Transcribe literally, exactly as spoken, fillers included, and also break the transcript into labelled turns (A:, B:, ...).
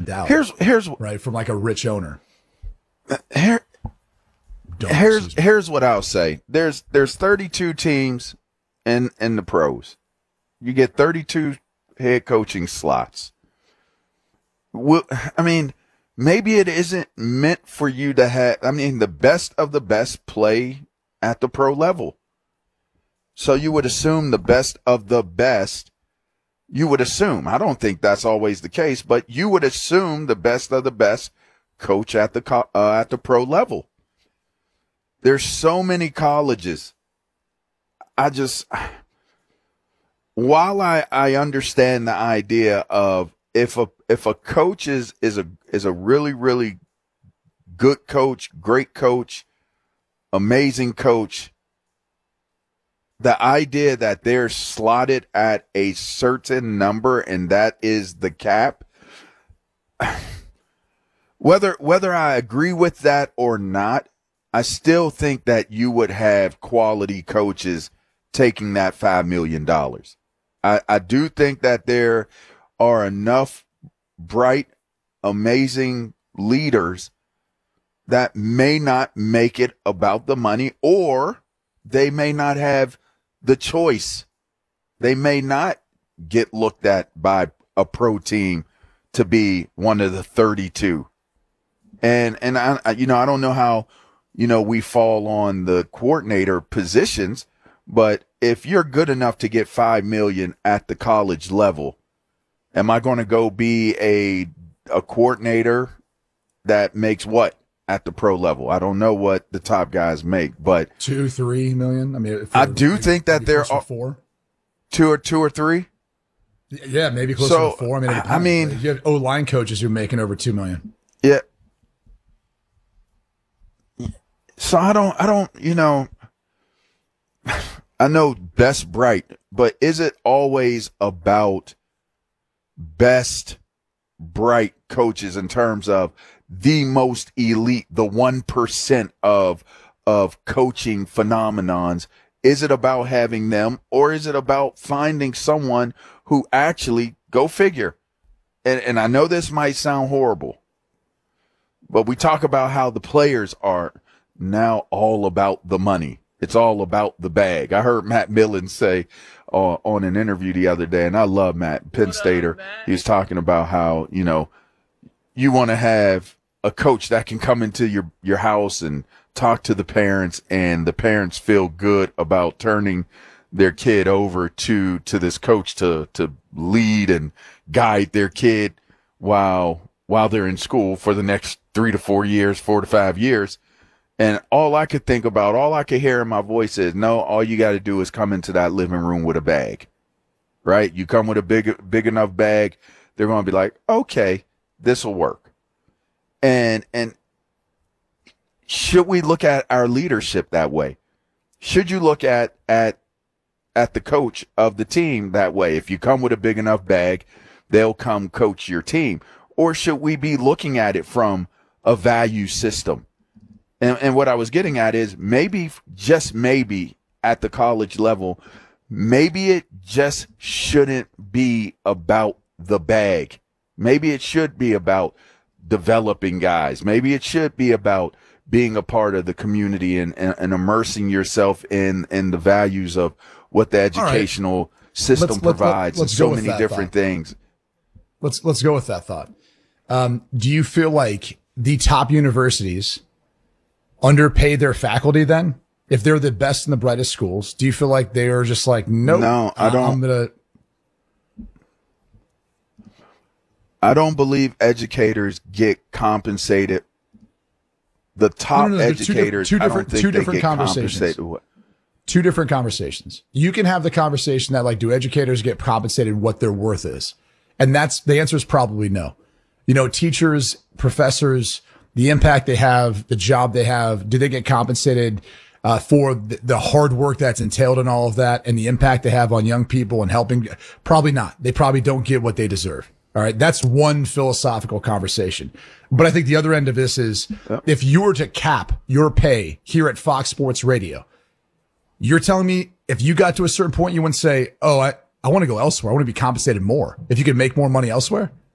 A: endowed.
B: Here's here's
A: right from like a rich owner.
B: Here,
A: Don't,
B: here's here's what I'll say. There's there's thirty-two teams in in the pros. You get thirty-two head coaching slots. Well, I mean, maybe it isn't meant for you to have. I mean, the best of the best play at the pro level. So you would assume the best of the best. You would assume. I don't think that's always the case, but you would assume the best of the best coach at the co- uh, at the pro level. There's so many colleges. I just, while I, I understand the idea of if a if a coach is is a is a really really good coach, great coach, amazing coach, the idea that they're slotted at a certain number and that is the cap. Whether whether I agree with that or not, I still think that you would have quality coaches taking that five million dollars. I, I do think that there are enough bright, amazing leaders that may not make it about the money, or they may not have the choice. They may not get looked at by a pro team to be one of the thirty-two. And, and I, you know, I don't know how, you know, we fall on the coordinator positions, but if you're good enough to get five million at the college level, am I going to go be a, a coordinator that makes what at the pro level? I don't know what the top guys make, but
A: two, three million. I mean,
B: I do maybe, think that there are
A: four,
B: two or two or three.
A: Yeah, maybe closer
B: so,
A: to four. I mean,
B: I mean,
A: you have O line coaches who are making over two million.
B: Yeah. So I don't, I don't, you know, I know best bright, but is it always about best bright coaches in terms of the most elite, the one percent of, of coaching phenomenons? Is it about having them, or is it about finding someone who actually, go figure? And, and I know this might sound horrible, but we talk about how the players are now all about the money. It's all about the bag. I heard Matt Millen say uh, on an interview the other day, and I love Matt, Penn Stater. He was talking about how, you know, you want to have a coach that can come into your, your house and talk to the parents, and the parents feel good about turning their kid over to, to this coach to, to lead and guide their kid while, while they're in school for the next three to four years, four to five years. And all I could think about, all I could hear in my voice is, no, all you got to do is come into that living room with a bag, right? You come with a big, big enough bag, they're going to be like, okay, this will work. And, and should we look at our leadership that way? Should you look at, at, at the coach of the team that way? If you come with a big enough bag, they'll come coach your team. Or should we be looking at it from a value system? And, and what I was getting at is maybe, just maybe at the college level, maybe it just shouldn't be about the bag. Maybe it should be about developing guys. Maybe it should be about being a part of the community and, and, and immersing yourself in, in the values of what the educational right. system let's, provides let's, let's, let's and so many different thought. things.
A: Let's, let's go with that thought. Um, do you feel like the top universities underpay their faculty then? If they're the best in the brightest schools, do you feel like they are just like, nope,
B: no, I don't.
A: I'm gonna.
B: I don't believe educators get compensated. The top no, no, no, educators, two, di- two different, I don't think two they different get conversations. Compensated.
A: Two different conversations. You can have the conversation that like, do educators get compensated what their worth is? And that's the answer is probably no. You know, teachers, professors, the impact they have, the job they have, do they get compensated uh, for the, the hard work that's entailed in all of that and the impact they have on young people and helping? Probably not. They probably don't get what they deserve. All right. That's one philosophical conversation. But I think the other end of this is yep. if you were to cap your pay here at Fox Sports Radio, you're telling me if you got to a certain point, you wouldn't say, oh, I, I want to go elsewhere. I want to be compensated more. If you could make more money elsewhere.